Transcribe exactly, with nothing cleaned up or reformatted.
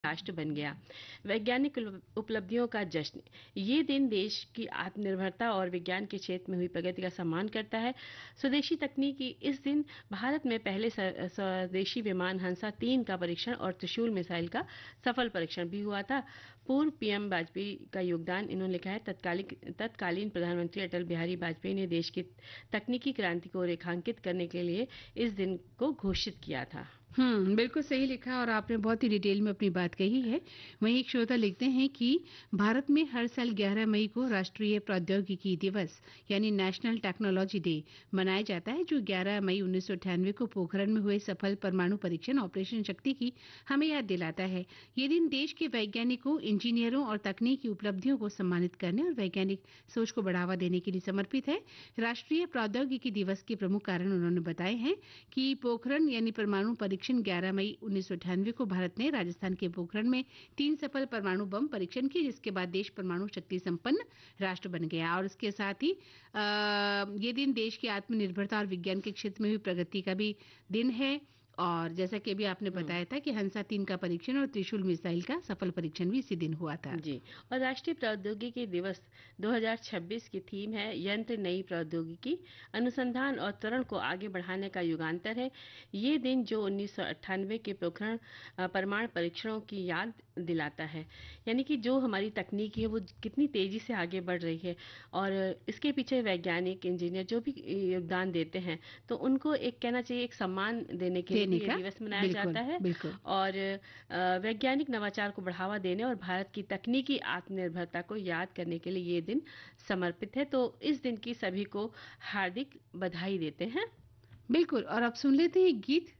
राष्ट्र बन गया। वैज्ञानिक उप- उपलब्धियों का जश्न। ये दिन देश की आत्मनिर्भरता और विज्ञान के क्षेत्र में हुई प्रगति का सम्मान करता है। स्वदेशी तकनीकी। इस दिन भारत में पहले स- स्वदेशी विमान हंसा तीन का परीक्षण और त्रिशूल मिसाइल का सफल परीक्षण भी हुआ था। पूर्व पीएम वाजपेयी का योगदान। इन्होंने लिखा है, तत्कालीन तत्कालीन प्रधानमंत्री अटल बिहारी वाजपेयी ने देश की तकनीकी क्रांति को रेखांकित करने के लिए इस दिन को घोषित किया था। हम्म, बिल्कुल सही लिखा और आपने बहुत ही डिटेल में अपनी बात कही है। वहीं एक श्रोता लिखते हैं कि भारत में हर साल ग्यारह मई को राष्ट्रीय प्रौद्योगिकी दिवस यानी नेशनल टेक्नोलॉजी डे मनाया जाता है, जो ग्यारह मई उन्नीस सौ अट्ठानवे को पोखरण में हुए सफल परमाणु परीक्षण ऑपरेशन शक्ति की हमें याद दिलाता है। ये दिन देश के वैज्ञानिकों, इंजीनियरों और तकनीकी उपलब्धियों को सम्मानित करने और वैज्ञानिक सोच को बढ़ावा देने के लिए समर्पित है। राष्ट्रीय प्रौद्योगिकी दिवस के प्रमुख कारण उन्होंने बताए हैं कि पोखरण यानी परमाणु परीक्षण ग्यारह मई उन्नीस सौ अट्ठानवे को भारत ने राजस्थान के पोखरण में तीन सफल परमाणु बम परीक्षण किए, जिसके बाद देश परमाणु शक्ति संपन्न राष्ट्र बन गया। और इसके साथ ही आ, ये दिन देश की आत्मनिर्भरता और विज्ञान के क्षेत्र में हुई प्रगति का भी दिन है। और जैसा कि अभी आपने हम्म। बताया था कि हंसा तीन का परीक्षण और त्रिशूल मिसाइल का सफल परीक्षण भी इसी दिन हुआ था। जी। और राष्ट्रीय प्रौद्योगिकी दिवस दो हज़ार छब्बीस की थीम है, यंत्र नई प्रौद्योगिकी, अनुसंधान और त्वरण को आगे बढ़ाने का युगांतर है। ये दिन जो उन्नीस सौ अट्ठानवे के पोखरण अ, परमाणु परीक्षणों की याद दिलाता है, यानी कि जो हमारी तकनीकी है वो कितनी तेजी से आगे बढ़ रही है और इसके पीछे वैज्ञानिक, इंजीनियर जो भी योगदान देते हैं, तो उनको एक कहना चाहिए, एक सम्मान देने के लिए देने भी ये का दिवस मनाया बिल्कुल जाता है। बिल्कुल और अ, वैज्ञानिक नवाचार को बढ़ावा देने और भारत की तकनीकी आत्मनिर्भरता को याद करने के लिए ये दिन समर्पित है। तो इस दिन की सभी को हार्दिक बधाई देते हैं। बिल्कुल। और अब सुन लेते हैं एक गीत।